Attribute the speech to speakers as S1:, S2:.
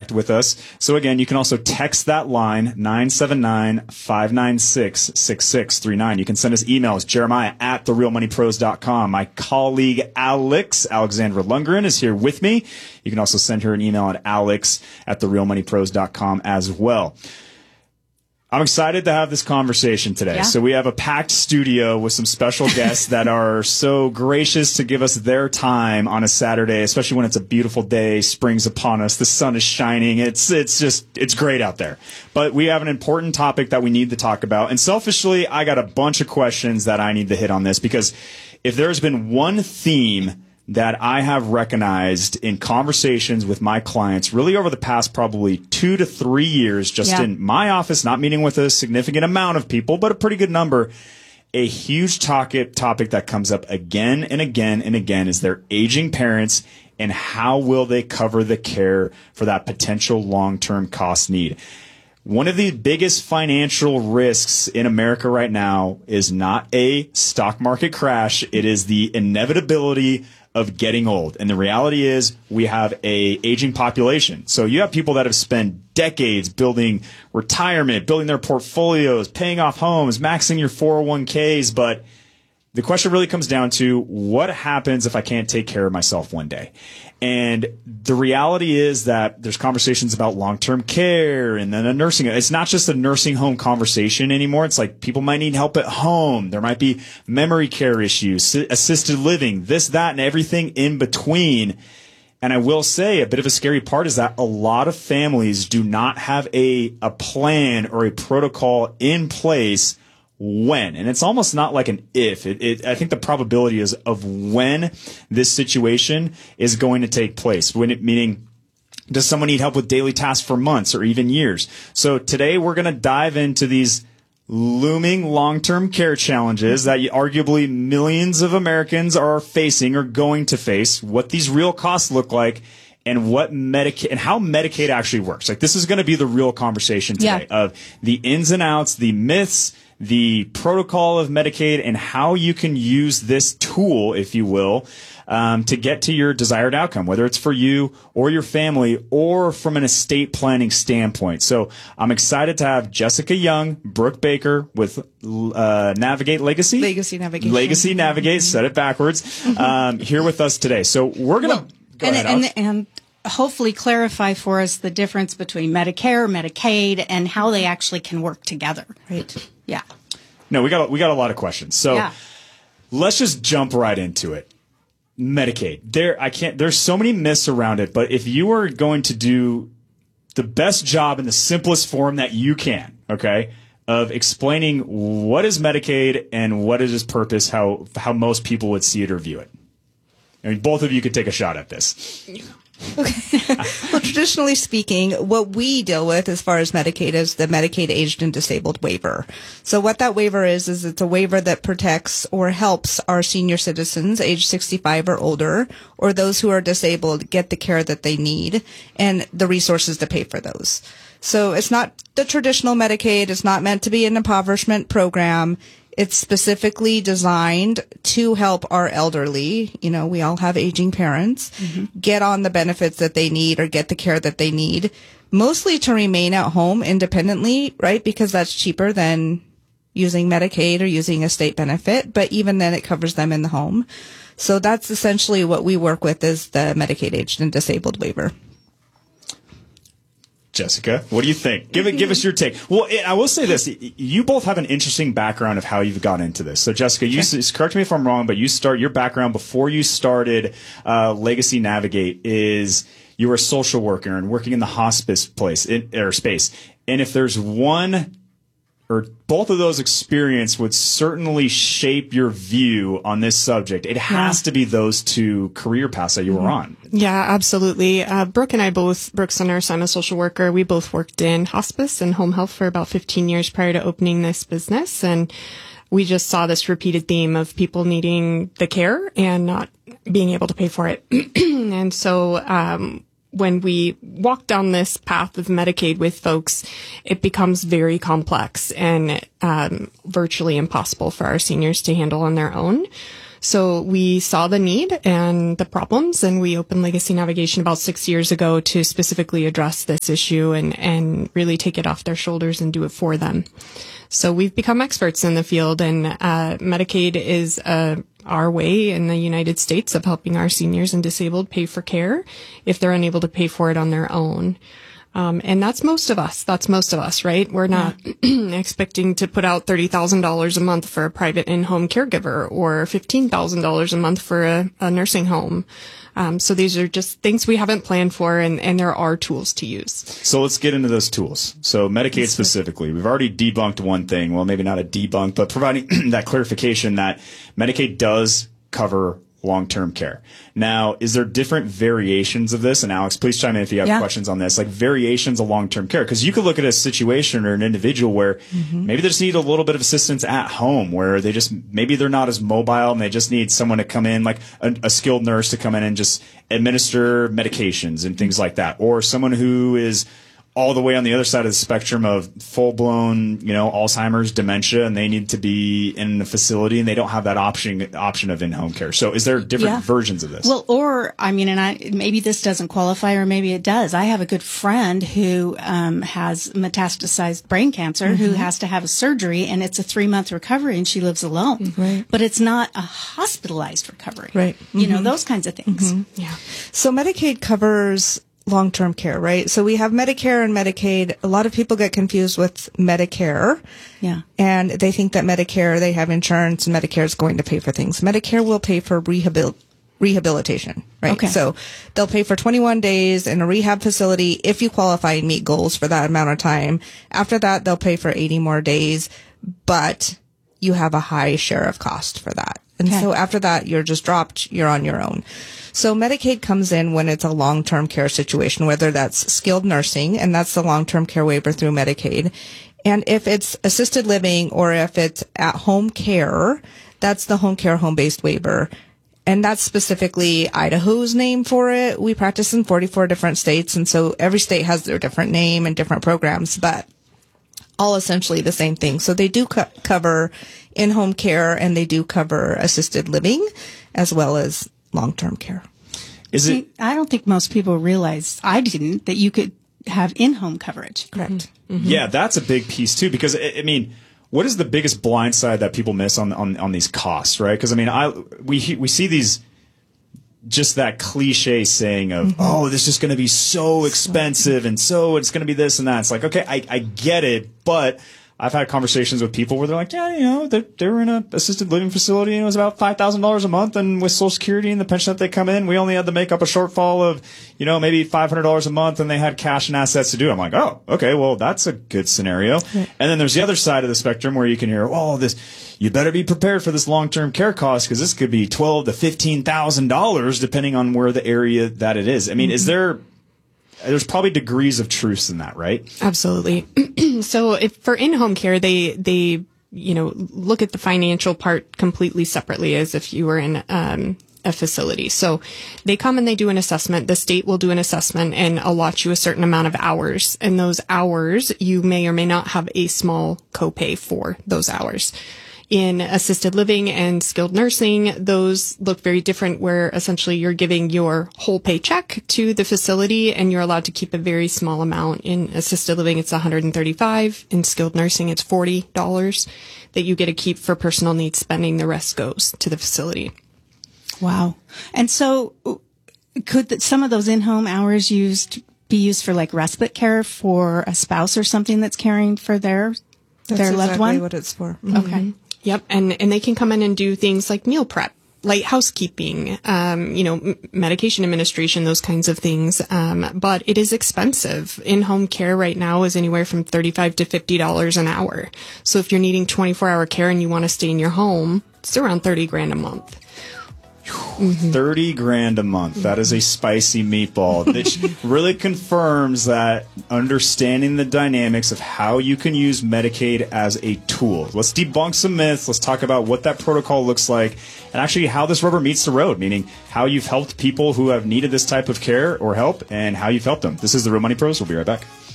S1: connect with us. So again, you can also text that line, 979-596-6639. You can send us emails, jeremiah@therealmoneypros.com. My colleague Alexandra Lundgren is here with me. You can also send her an email at alex@therealmoneypros.com as well. I'm excited to have this conversation today.
S2: Yeah.
S1: So we have a packed studio with some special guests that are so gracious to give us their time on a Saturday, especially when it's a beautiful day, spring's upon us, the sun is shining. It's great out there. But we have an important topic that we need to talk about. And selfishly, I got a bunch of questions that I need to hit on this, because if there's been one theme that I have recognized in conversations with my clients really over the past probably 2 to 3 years, just in my office, not meeting with a significant amount of people, but a pretty good number, a huge topic that comes up again and again and again is their aging parents and how will they cover the care for that potential long-term cost need. One of the biggest financial risks in America right now is not a stock market crash. It is the inevitability of getting old. And the reality is we have a aging population. So you have people that have spent decades building retirement, building their portfolios, paying off homes, maxing your 401ks. But the question really comes down to what happens if I can't take care of myself one day? And the reality is that there's conversations about long-term care and then a nursing. It's not just a nursing home conversation anymore. It's like people might need help at home. There might be memory care issues, assisted living, this, that, and everything in between. And I will say a bit of a scary part is that a lot of families do not have a plan or a protocol in place when. And it's almost not like an if. I think the probability is of when this situation is going to take place. Meaning, does someone need help with daily tasks for months or even years? So today we're going to dive into these looming long-term care challenges that arguably millions of Americans are facing or going to face, what these real costs look like, and what Medicaid and how Medicaid actually works. Like, this is going to be the real conversation today of the ins and outs, the myths, the protocol of Medicaid, and how you can use this tool, if you will, to get to your desired outcome, whether it's for you or your family or from an estate planning standpoint. So I'm excited to have Jessica Young, Brooke Baker with Navigate Legacy.
S3: Legacy Navigation.
S1: Legacy Navigate, said it backwards, here with us today. So we're going to go ahead, Alex.
S2: And hopefully clarify for us the difference between Medicare, Medicaid, and how they actually can work together.
S3: Right.
S2: Yeah.
S1: No, we got a lot of questions. So let's just jump right into it. Medicaid. There's so many myths around it, but if you are going to do the best job in the simplest form that you can, okay, of explaining what is Medicaid and what is its purpose, how most people would see it or view it. I mean, both of you could take a shot at this.
S3: Okay. Well, traditionally speaking, what we deal with as far as Medicaid is the Medicaid Aged and Disabled waiver. So what that waiver is it's a waiver that protects or helps our senior citizens age 65 or older, or those who are disabled, get the care that they need and the resources to pay for those. So it's not the traditional Medicaid. It's not meant to be an impoverishment program. It's specifically designed to help our elderly, we all have aging parents, get on the benefits that they need or get the care that they need, mostly to remain at home independently, right? Because that's cheaper than using Medicaid or using a state benefit, but even then it covers them in the home. So that's essentially what we work with is the Medicaid Aged and Disabled waiver.
S1: Jessica, what do you think? Give us your take. Well, I will say this. You both have an interesting background of how you've gotten into this. So, Jessica, correct me if I'm wrong, but your background before you started Legacy Navigate is you were a social worker and working in the hospice space. And if there's one or both of those experiences would certainly shape your view on this subject, it has to be those two career paths that you were on.
S4: Yeah, absolutely. Brooke and I both, Brooke's a nurse, I'm a social worker. We both worked in hospice and home health for about 15 years prior to opening this business. And we just saw this repeated theme of people needing the care and not being able to pay for it. And so, when we walk down this path of Medicaid with folks, it becomes very complex and virtually impossible for our seniors to handle on their own. So we saw the need and the problems, and we opened Legacy Navigation about 6 years ago to specifically address this issue and really take it off their shoulders and do it for them. So we've become experts in the field, and Medicaid is our way in the United States of helping our seniors and disabled pay for care if they're unable to pay for it on their own. And that's most of us. That's most of us, right? We're not expecting to put out $30,000 a month for a private in-home caregiver or $15,000 a month for a nursing home. So these are just things we haven't planned for, and there are tools to use.
S1: So let's get into those tools. So Medicaid specifically, we've already debunked one thing. Well, maybe not a debunk, but providing that clarification that Medicaid does cover long-term care. Now, is there different variations of this? And Alex, please chime in if you have questions on this, like variations of long-term care. Because you could look at a situation or an individual where maybe they just need a little bit of assistance at home, where they just, maybe they're not as mobile and they just need someone to come in, like a skilled nurse to come in and just administer medications and things like that. Or someone who is all the way on the other side of the spectrum of full-blown, Alzheimer's, dementia, and they need to be in a facility and they don't have that option of in-home care. So is there different versions of this?
S2: Well, maybe this doesn't qualify, or maybe it does. I have a good friend who has metastasized brain cancer, who has to have a surgery, and it's a 3-month recovery, and she lives alone. Right. But it's not a hospitalized recovery.
S3: Right.
S2: Those kinds of things.
S3: Yeah. So Medicaid covers long-term care, right? So we have Medicare and Medicaid. A lot of people get confused with Medicare.
S2: Yeah.
S3: And they think that Medicare, they have insurance and Medicare is going to pay for things. Medicare will pay for rehabilitation, right?
S2: Okay.
S3: So they'll pay for 21 days in a rehab facility if you qualify and meet goals for that amount of time. After that, they'll pay for 80 more days, but you have a high share of cost for that. And so after that, you're just dropped, you're on your own. So Medicaid comes in when it's a long-term care situation, whether that's skilled nursing, and that's the long-term care waiver through Medicaid. And if it's assisted living or if it's at-home care, that's the home care, home-based waiver. And that's specifically Idaho's name for it. We practice in 44 different states, and so every state has their different name and different programs, but all essentially the same thing. So they do cover in-home care, and they do cover assisted living as well as long-term care.
S2: I don't think most people realize, I didn't, that you could have in-home coverage.
S3: Correct.
S1: Yeah, that's a big piece too, because what is the biggest blind side that people miss on these costs, right? Because we see these, just that cliche saying of, oh, this is going to be so expensive, and so it's going to be this and that. It's like, okay, I get it, but I've had conversations with people where they're like, they were in an assisted living facility and it was about $5,000 a month, and with Social Security and the pension that they come in, we only had to make up a shortfall of, maybe $500 a month, and they had cash and assets to do it. I'm like, oh, okay, well, that's a good scenario. Right. And then there's the other side of the spectrum where you can hear, you better be prepared for this long-term care cost, because this could be $12,000 to $15,000 depending on where the area that it is. There's probably degrees of truth in that, right?
S4: Absolutely. So for in-home care, they look at the financial part completely separately, as if you were in a facility. So they come and they do an assessment. The state will do an assessment and allot you a certain amount of hours. And those hours, you may or may not have a small copay for those hours. In assisted living and skilled nursing, those look very different, where essentially you're giving your whole paycheck to the facility and you're allowed to keep a very small amount. In assisted living, it's $135. In skilled nursing, it's $40 that you get to keep for personal needs spending. The rest goes to the facility.
S2: Wow. And so could some of those in-home hours be used for like respite care for a spouse or something that's caring for their loved one?
S3: That's exactly what it's for.
S2: Mm-hmm. Okay.
S4: Yep. And they can come in and do things like meal prep, light housekeeping, medication administration, those kinds of things. But it is expensive. In-home care right now is anywhere from $35 to $50 an hour. So if you're needing 24-hour care and you want to stay in your home, it's around $30,000 a month.
S1: $30,000 a month. That is a spicy meatball. That really confirms that understanding the dynamics of how you can use Medicaid as a tool. Let's debunk some myths. Let's talk about what that protocol looks like, and actually how this rubber meets the road, meaning how you've helped people who have needed this type of care or help, and how you've helped them. This is the Real Money Pros. We'll be right back.